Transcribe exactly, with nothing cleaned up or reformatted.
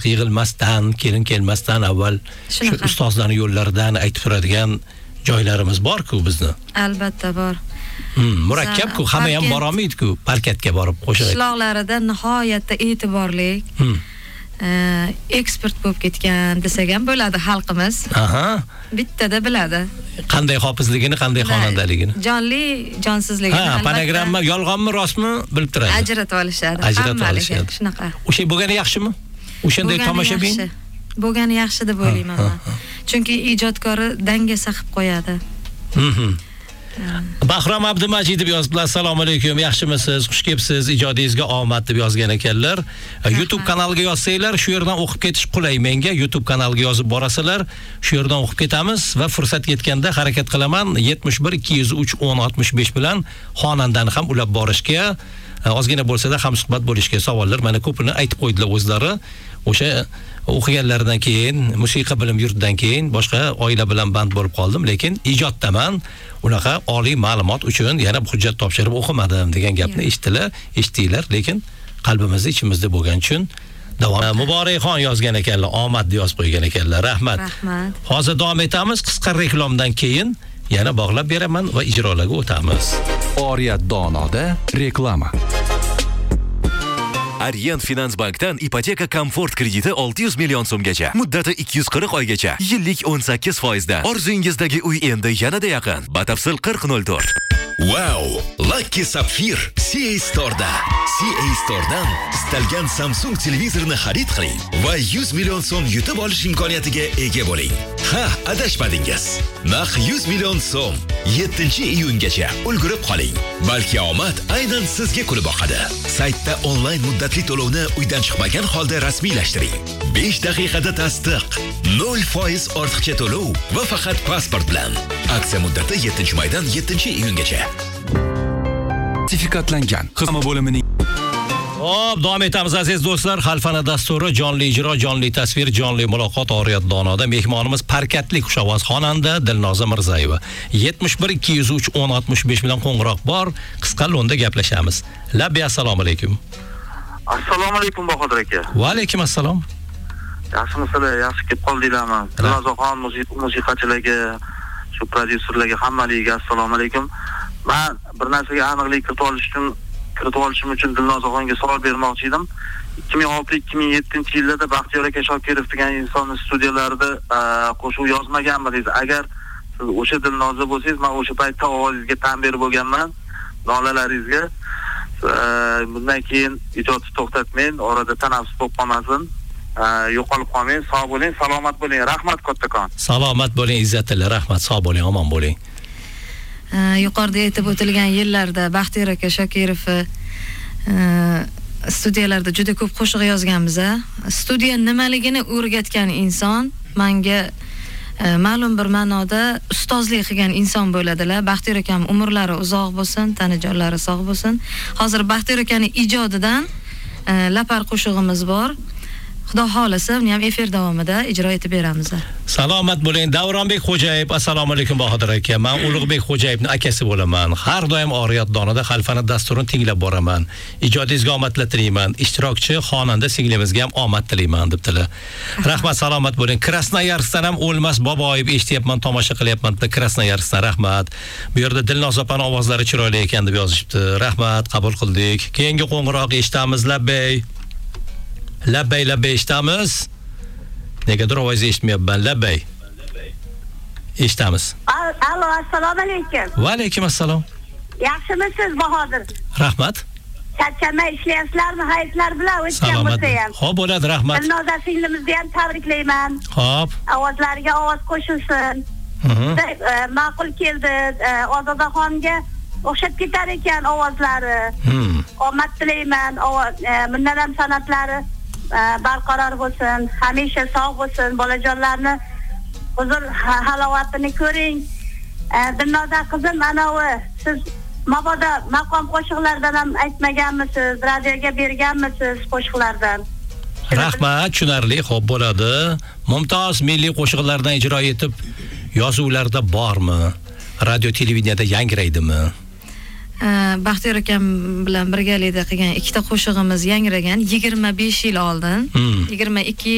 yig'ilmasdan, kelin kelmasdan avval shu ustozlarning yo'llaridan aytib turadigan joylarimiz bor-ku bizni. Albatta bor. Hmm, murakkab-ku, hamma ham bora olmaydi-ku parkatga borib qo'shiq. Qishloqlarida nihoyatda e'tiborli, hmm. ekspert bo'lib ketgan desak ham bo'ladi xalqimiz. Aha. Bittada biladi. Qanday hofizligini, qanday xonandaligini. Jonli, jonsizligini. Ha, fonogramma yolg'onmi, rostmi bilib turadi. Ajratib olishadi. Ajratib olishadi. Shunaqa. O'sha bo'lgani yaxshimi? O'shanday tomoshabin? Bo'lgani yaxshi deb o'ylayman men. Chunki ijodkori dangasa qilib qo'yadi. Mhm. Bahrom Abdumajidov yozibdilar. Assalomu alaykum, yaxshimisiz? Xush kelibsiz, ijodingizga omad deb yozgan ekanlar. YouTube kanaliga yozsanglar, shu yerdan o'qib ketish qulay menga. YouTube kanaliga yozib borasizlar, shu yerdan o'qib ketamiz va fursat yetganda harakat qilaman yetmish bir ikki yuz uch o'n oltmish besh bilan xonandani ham ulab borishga, ozgina bo'lsa-da ham suhbat bo'lishga. Savollar mana ko'pini aytib qo'ydilar o'zlari. O'sha o'qiganlaridan keyin, musiqa bilim yurtidan keyin boshqa oila bilan band bo'lib qoldim, lekin ijoddaman. Unaqa oliy ma'lumot uchun yana hujjat topshirib o'qimadim degan gapni eshitdilar, eshitdilar, lekin qalbimizda ichimizda bo'lgan uchun davom. Muborakxon yozgan ekanlar, omad deb yozib qo'ygan ekanlar. Rahmat. Rahmat. Hozir davom etamiz. Qisqa reklamdan keyin yana bog'lab beraman va ijrolarga o'tamiz. Oriyat donoda reklama. Aryan Finansbankdan ipoteka komfort krediti olti yuz million so'mgacha, muddati ikki yuz qirq oygacha, yillik o'n sakkiz foizdan. Orzungizdagi uy endi yanada yaqin. Batafsil qirq nol to'rt. Wow! Lucky Sapphire C A Store'da. C A Store'dan istalgan Samsung televizorini xarid qiling va yuz million so'm yutib olish imkoniyatiga ega bo'ling. Ha, adashmadingiz. Naq yuz million so'm yettinchi iyungacha ulgurib qoling. Balki omad aynan sizga kulib boqadi. Saytda onlayn muddatli to'lovni uydan chiqmagan holda rasmiylashtiring. besh daqiqada tasdiq, nol foiz ortiqcha to'lov va faqat pasport bilan. Aksiya muddati yettinchi maydan yettinchi iyungacha. Sertifikatlangan xizmat bo'limining. Hop, davom etamiz aziz do'stlar. Xalfana dasturi, jonli ijro, jonli tasvir, jonli muloqot Oriyat donoda. Mehmonimiz parkatli xushovoz xonanda Dilnoza Mirzayeva. yetmish bir ikki yuz uch o'n oltmish besh bilan qo'ng'iroq bor. Qisqa lo'nda gaplashamiz. Labbi, assalomu alaykum. Assalomu alaykum Bahodir aka. Va alaykum assalom. Yaxshimisizlar? Yaxshi kelib qoldinglarmi? Dilnozaxon musiqachilarga, shu prodyuserlarga hammaligiga assalomu alaykum. Men bir narsaga aniqlik kiritib olish uchun kiritib olishim uchun Dilnozaxonga savol bermoqchi edim. ikki ming olti ikki ming yettinchi yillarda Baxtiyor aka Shokirov degan inson studiyalarida qo'shiq yozmaganmidingiz? Agar siz o'sha Dilnoza bo'lsangiz, men o'sha paytda ovozingizga tan berib bo'lganman, nolalaringizga. Bundan keyin ijodni to'xtatmang, orada tanaffus bo'lib qolmasin. Yo'qolib qolmang, sog' bo'ling, salomat bo'ling. Rahmat kattakon. Salomat bo'ling, izzatli, rahmat, sog' bo'ling, omon bo'ling. Yuqorida aytib o'tilgan yillarda Baxtiyor aka Shokirov studiyalarda juda ko'p qo'shiq yozganmiz. Studiya nimaligini o'rgatgan inson menga ma'lum bir ma'noda ustozlik qilgan inson bo'ladilar. Baxtiyor akam umrlari uzoq bo'lsin, tanajonlari sog' bo'lsin. Hozir Baxtiyor akaning ijodidan lapar qo'shig'imiz bor. Xudo xolasa, uni ham efir davomida ijro etib beramiz. Salomat bo'ling. Davronbek Xo'jayev, assalomu alaykum Bahodir aka. Men Ulug'bek Xo'jayevning akasi bo'laman. Har doim Oriyat donada xalfana dasturini tinglab boraman. Ijodingizga omadlar tilayman. Ishtirokchi xonanda singlimizga ham omad tilayman debdilar. Rahmat, salomat bo'ling. Krasnoyarsdan ham O'lmas Boboyev eshityapman, tomosha qilyapman deb Krasnoyarsdan rahmat. Bu yerda Dilnoza opaning ovozlari chiroyli ekan deb yozishibdi. Rahmat, qabul qildik. Keyingi qo'ng'iroq eshitamiz. Labbay. Labbay, labbay eshitamiz. Negadir ovozni eshitmayapman. Labbay. Eshitamiz. Allo, assalomu alaykum. Va alaykum assalom. Yaxshimisiz Bahodir? Rahmat. Charchamay ishlayapsizlarmi? Hayitlar bilan o'tgan bo'lsa ham. Xo'p, bo'ladi, rahmat. Dilnoza singlimizni ham tabriklayman. Xo'p. Ovozlariga ovoz qo'shilsin. Ma'qul keldi. Ozodaxonga o'xshab ketar ekan ovozlari. Omad tilayman. Bundan ham sanatlari barqaror bo'lsin, hamisha sog' bo'lsin, bolajonlarni huzur halovatini ko'ring. Dilnoza qizim, anavi siz mabodo maqom qo'shiqlardan ham aytmaganmisiz, radioga berganmisiz qo'shiqlardan? Rahmat, tushunarli, xo'p bo'ladi. Mumtoz milliy qo'shiqlardan ijro etib, yozuvlarda bormi? Radio televideniyada yangraydimi? Baxtiyor akam bilan birgalikda qilgan ikkita qo'shig'imiz yangragan yigirma besh yil oldin. yigirma ikki